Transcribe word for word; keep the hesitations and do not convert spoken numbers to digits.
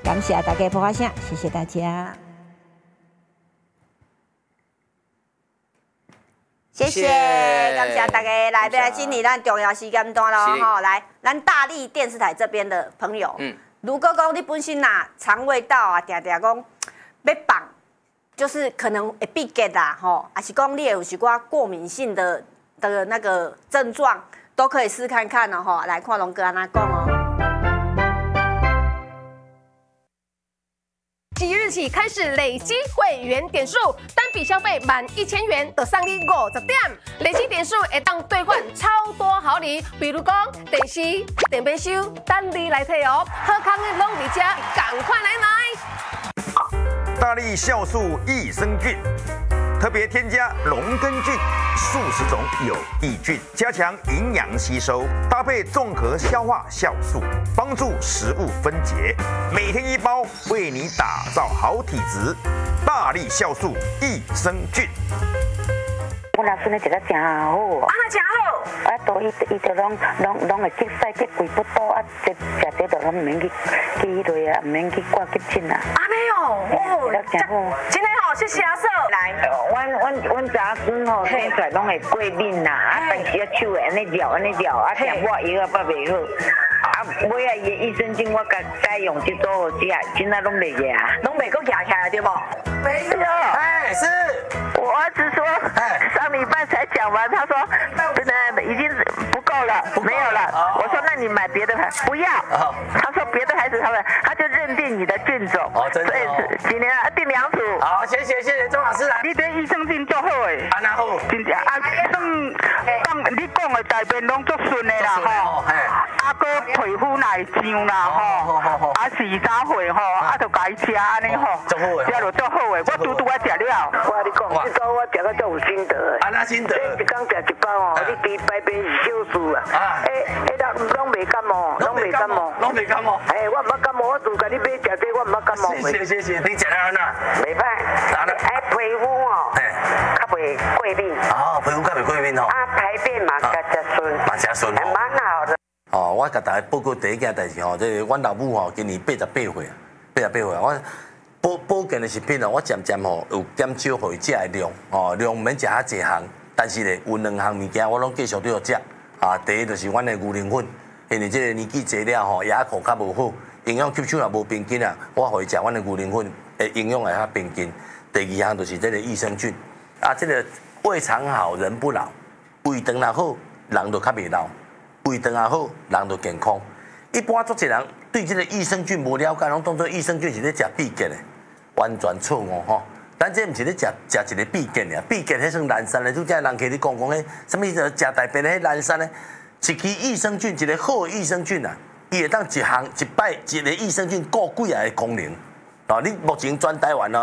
感谢大家捧花声，谢谢大家。谢谢，感谢大家来，要来今年咱重要时间段咯吼，来，咱大力电视台这边的朋友，嗯，如果讲你本身呐肠胃道啊，定定讲要放，就是可能会闭结啦吼，还是讲你有是寡过敏性的的那个症状，都可以试看看哦吼，来看龙哥安怎讲哦。 即日起开始累积会员点数，单笔消费满一千元就送你五十点，累积点数会当兑换超多好礼，比如讲电视、电冰箱，等你来摕哦。好康的拢伫遮，赶快来买！ 大力酵素益生菌，特别添加龙根菌数十种有益菌，加强营养吸收，搭配综合消化酵素，帮助食物分解。每天一包，为你打造好体质。大力酵素益生菌。 我老孙咧食得真好哦。 啊，那真好。 啊，都伊伊就拢拢拢会急屎急贵不多啊，食食这都拢唔免去去迄类啊，唔免去挂急诊啊。 安尼哦，哦， 真好。 真的好，谢谢阿嫂。来， 阮阮阮查孙吼生出来拢会过敏呐，啊，但是啊手会安尼撩安尼撩，啊，食抹药啊，捌袂好。啊，尾啊，伊的益生菌我改改用这组食，真啊拢袂饿啊， 拢袂够夹起来对不？ 没有。 哎，是。 我儿子说，上礼拜才讲完，他说真的已经不够了，没有了。我说那你买别的牌，不要。他说别的牌子他们他就认定你的菌种。 哦，真的。 所以是今年啊定两组。 好，谢谢谢谢钟老师啦。 你对益生菌做好诶。 啊，那好。 真正啊，算讲你讲的大便拢足顺的啦吼。啊，个皮肤来痒啦吼，啊是早会吼，啊就该吃安尼吼， 足好诶， 食落足好诶，我拄拄啊食了。我跟你讲，这招我食到足有心得。 啊，那心得。 一工食一包哦，你第排便是小事啊。啊。诶，诶，拢拢袂感冒，拢袂感冒， 拢袂感冒。 诶，我毋捌感冒，我自甲你买食这，我毋捌感冒。 谢谢谢谢，你食了安怎？ 袂歹。 哪了？ 哎，皮肤哦， 嘿， 较袂过敏。 哦，皮肤较袂过敏哦。 啊，排便嘛较较顺。 嘛真顺哦。 蛮好的。 哦，我甲大家报告第一件代志吼，即个阮老母吼今年八十八岁啊，八十八岁，我保保健的食品哦，我渐渐吼有减少互伊食的量，哦，量毋免食遐济项，但是咧有两项物件我拢继续都要食，啊，第一就是阮的牛奶粉，因为即个年纪济了吼，牙口较无好，营养吸收也无平均啊，我互伊食阮的牛奶粉，诶，营养会较平均。第二项就是即个益生菌，啊，即个胃肠好人不老，胃肠若好，人就较袂老。胃肠也好，人就健康。一般足侪人对这个益生菌无了解，拢当作益生菌是咧食秘诀的，完全错误吼。咱这毋是咧食食一个秘诀尔，秘诀迄算蓝山的，拄则人客咧讲讲迄什么叫食大便的迄蓝山呢？一支益生菌，一个好的益生菌啊，伊会当一项一摆一个益生菌顾几下的功能。哦，你目前全台湾哦。